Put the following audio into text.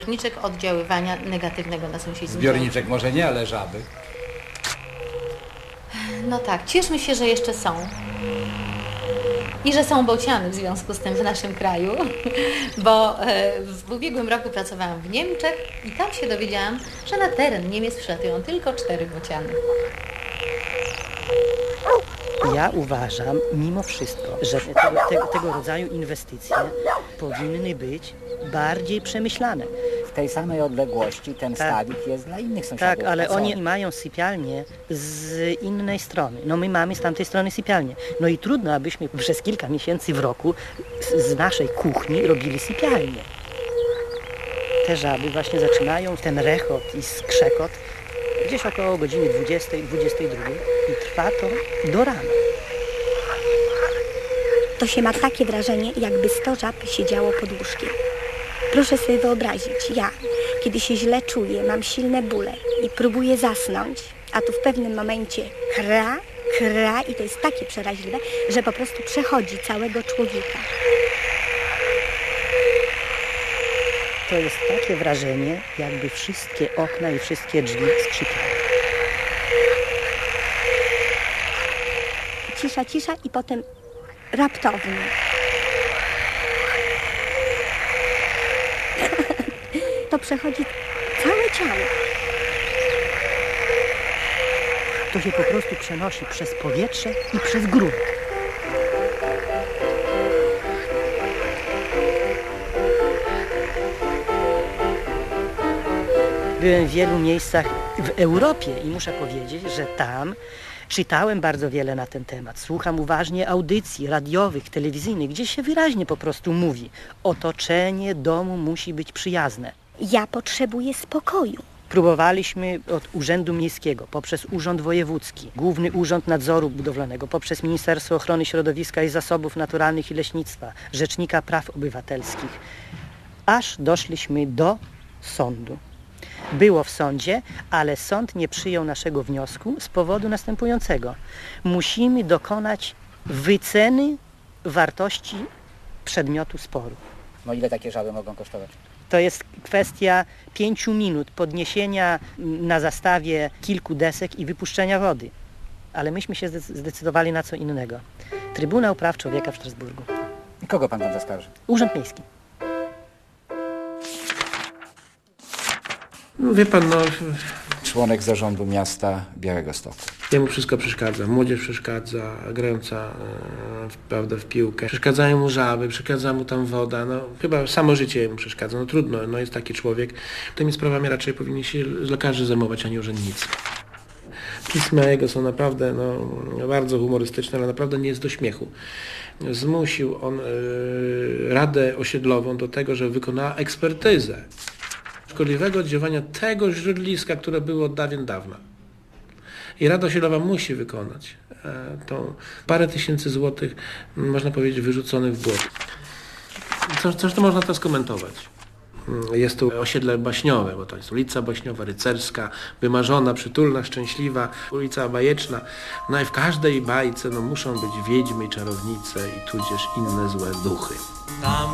Zbiorniczek oddziaływania negatywnego na sąsiedzi. Zbiorniczek może nie, ale żaby. No tak, cieszmy się, że jeszcze są. I że są bociany w związku z tym w naszym kraju, bo w ubiegłym roku pracowałam w Niemczech i tam się dowiedziałam, że na teren Niemiec przylatują tylko 4 bociany. Ja uważam mimo wszystko, że tego rodzaju inwestycje powinny być bardziej przemyślane. W tej samej odległości ten stawik jest dla innych sąsiadów. Tak, ale oni mają sypialnię z innej strony. No my mamy z tamtej strony sypialnię. No i trudno, abyśmy przez kilka miesięcy w roku z naszej kuchni robili sypialnię. Te żaby właśnie zaczynają ten rechot i skrzekot gdzieś około godziny 20, 22 i trwa to do rana. To się ma takie wrażenie, jakby 100 żab siedziało pod łóżkiem. Proszę sobie wyobrazić, ja, kiedy się źle czuję, mam silne bóle i próbuję zasnąć, a tu w pewnym momencie kra i to jest takie przeraźliwe, że po prostu przechodzi całego człowieka. To jest takie wrażenie, jakby wszystkie okna i wszystkie drzwi skrzypiały. Cisza i potem raptownie. To przechodzi całe ciało. To się po prostu przenosi przez powietrze i przez grunt. Byłem w wielu miejscach w Europie i muszę powiedzieć, że tam czytałem bardzo wiele na ten temat. Słucham uważnie audycji radiowych, telewizyjnych, gdzie się wyraźnie po prostu mówi: otoczenie domu musi być przyjazne. Ja potrzebuję spokoju. Próbowaliśmy od Urzędu Miejskiego, poprzez Urząd Wojewódzki, Główny Urząd Nadzoru Budowlanego, poprzez Ministerstwo Ochrony Środowiska i Zasobów Naturalnych i Leśnictwa, Rzecznika Praw Obywatelskich, aż doszliśmy do sądu. Było w sądzie, ale sąd nie przyjął naszego wniosku z powodu następującego. Musimy dokonać wyceny wartości przedmiotu sporu. No ile takie żaby mogą kosztować? To jest kwestia 5 minut podniesienia na zastawie kilku desek i wypuszczenia wody. Ale myśmy się zdecydowali na co innego. Trybunał Praw Człowieka w Strasburgu. I kogo pan tam zaskarży? Urząd Miejski. No wie pan, Członek zarządu miasta Białegostoku. jemu wszystko przeszkadza. Młodzież przeszkadza, grająca prawda, w piłkę. Przeszkadzają mu żaby, przeszkadza mu tam woda. No, chyba samo życie mu przeszkadza. No trudno, no jest taki człowiek. Tymi sprawami raczej powinni się lekarze zajmować, a nie urzędnicy. Pisma jego są naprawdę bardzo humorystyczne, ale naprawdę nie jest do śmiechu. Zmusił on Radę Osiedlową do tego, żeby wykonała ekspertyzę szkodliwego oddziaływania tego źródliska, które było od dawien dawna. I Rada Osiedlowa musi wykonać tą parę tysięcy złotych, można powiedzieć, wyrzuconych w błoto. Coś to można to skomentować. Jest tu osiedle baśniowe, bo to jest ulica Baśniowa, rycerska, wymarzona, przytulna, szczęśliwa, ulica bajeczna. No i w każdej bajce muszą być wiedźmy i czarownice i tudzież inne złe duchy.